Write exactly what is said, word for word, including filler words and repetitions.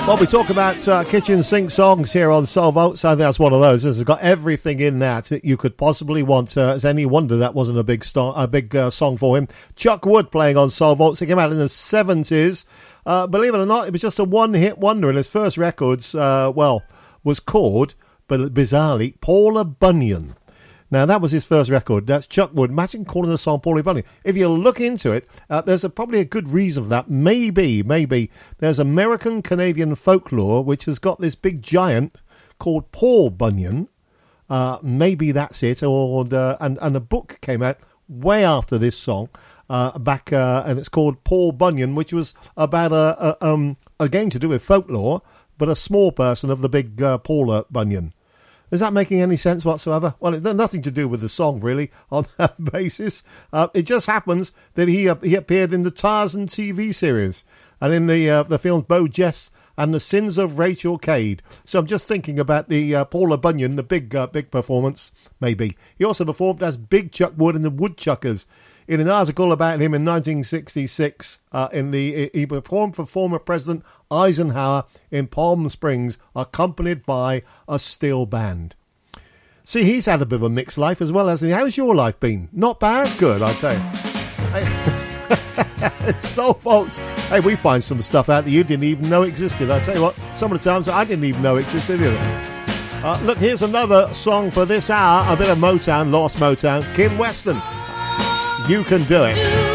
Well, we talk about uh, kitchen sink songs here on Soul Vaults. I think that's one of those. It's got everything in that that you could possibly want. Uh, it's any wonder that wasn't a big star, a big uh, song for him. Chuck Wood playing on Soul Vaults. It came out in the seventies. Uh, believe it or not, it was just a one-hit wonder, and his first records, uh, well, was called, but bizarrely, Paula Bunyan. Now, that was his first record. That's Chuck Wood. Imagine calling the song Paula Bunyan. If you look into it, uh, there's a, probably a good reason for that. Maybe, maybe there's American-Canadian folklore which has got this big giant called Paul Bunyan. Uh, maybe that's it. Or the, and, and a book came out way after this song, uh, back, uh, and it's called Paul Bunyan, which was about, a, a um, again, to do with folklore, but a small person of the big uh, Paula Bunyan. Is that making any sense whatsoever? Well, it had nothing to do with the song, really, on that basis. Uh, it just happens that he uh, he appeared in the Tarzan T V series and in the uh, the films Bo Jess and The Sins of Rachel Cade. So I'm just thinking about the uh, Paula Bunyan, the big uh, big performance, maybe. He also performed as Big Chuck Wood in the Woodchuckers. In an article about him in nineteen sixty-six, uh, in the he performed for former President Eisenhower in Palm Springs, accompanied by a steel band. See, he's had a bit of a mixed life as well, hasn't he? How's your life been? Not bad? Good, I tell you. It's Soul Vaults. Hey, we find some stuff out that you didn't even know existed. I tell you what, some of the times I didn't even know existed either. Uh, look, here's another song for this hour, a bit of Motown, Lost Motown, Kim Weston. You Can Do It.